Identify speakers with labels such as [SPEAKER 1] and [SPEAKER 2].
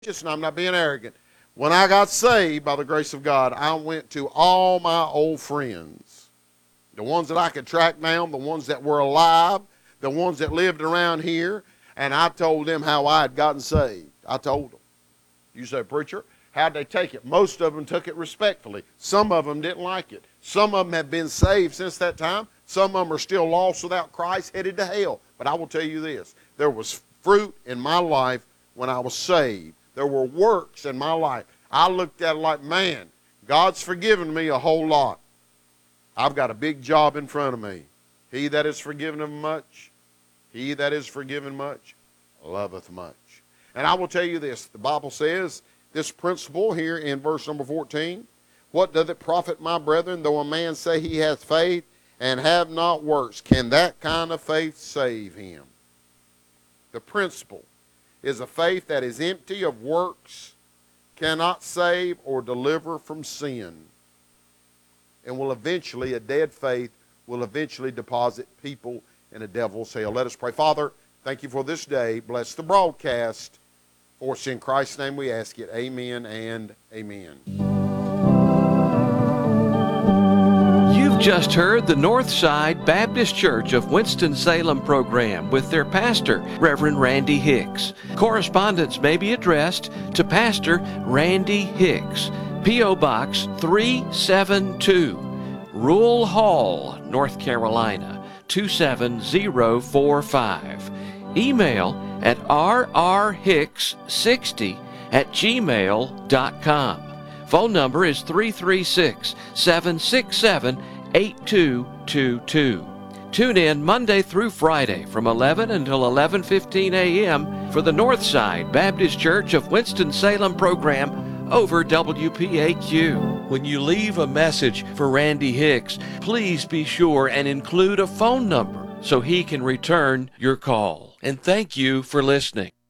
[SPEAKER 1] And I'm not being arrogant. When I got saved by the grace of God, I went to all my old friends, the ones that I could track down, the ones that were alive, the ones that lived around here, and I told them how I had gotten saved. I told them. You say, preacher, how'd they take it? Most of them took it respectfully. Some of them didn't like it. Some of them have been saved since that time. Some of them are still lost without Christ, headed to hell. But I will tell you this, there was fruit in my life when I was saved. There were works in my life. I looked at it like, man, God's forgiven me a whole lot. I've got a big job in front of me. He that is forgiven of much, he that is forgiven much, loveth much. And I will tell you this, the Bible says, this principle here in verse number 14, what doth it profit, my brethren, though a man say he hath faith and have not works? Can that kind of faith save him? The principle is a faith that is empty of works, cannot save or deliver from sin, and will eventually, a dead faith, will eventually deposit people in a devil's hell. Let us pray. Father, thank you for this day. Bless the broadcast. For it's in Christ's name we ask it. Amen and amen.
[SPEAKER 2] Just heard the Northside Baptist Church of Winston-Salem program with their pastor, Reverend Randy Hicks. Correspondence may be addressed to Pastor Randy Hicks, P.O. Box 372, Rule Hall, North Carolina 27045. Email at rrhicks60@gmail.com. Phone number is 336-767-8222. Tune in Monday through Friday from 11 until 11:15 a.m. for the Northside Baptist Church of Winston-Salem program over WPAQ. When you leave a message for Randy Hicks, please be sure and include a phone number so he can return your call. And thank you for listening.